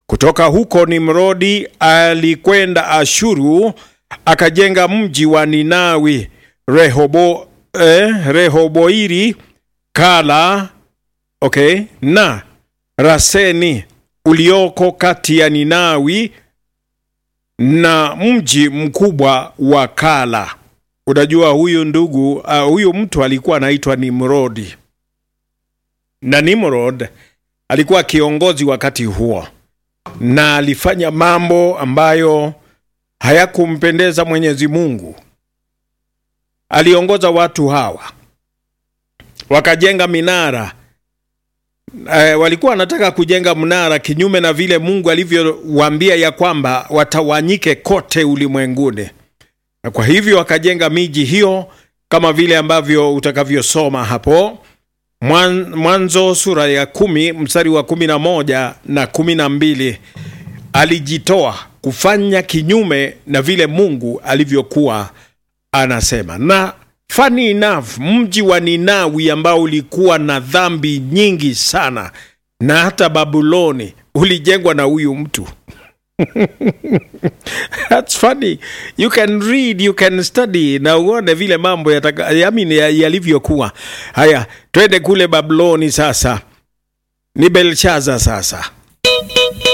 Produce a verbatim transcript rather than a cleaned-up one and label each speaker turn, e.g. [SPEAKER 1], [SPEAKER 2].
[SPEAKER 1] Kutoka huko Nimrodi alikwenda Ashuru, akajenga mji wa Ninawi, Rehobo, eh, Rehoboiri, Kala, okay, na Raseni ulioko kati ya Ninawi na mji mkubwa wa Kala. Unajua huyu ndugu, uh, huyu mtu alikuwa anaitwa Nimrodi. Na Nimrod alikuwa kiongozi wakati huo, na alifanya mambo ambayo hayakumpendeza Mwenyezi Mungu. Aliongoza watu hawa, wakajenga minara. E, walikuwa wanataka kujenga mnara kinyume na vile Mungu alivyowaambia ya kwamba watawanyike kote ulimwenguni. Na kwa hivyo wakajenga miji hiyo kama vile ambavyo utakavyosoma hapo Mwanzo sura ya kumi mstari wa kumi na moja na kumi na mbili. Alijitoa kufanya kinyume na vile Mungu alivyokuwa anasema. Na funny enough, mji wa Ninawi ambao ulikuwa na dhambi nyingi sana, na hata Babyloni, ulijengwa na huyu mtu. That's funny. You can read, you can study, na uone vile mambo yalivyokuwa. Haya, twende kule Babyloni sasa. Ni Belshaza sasa.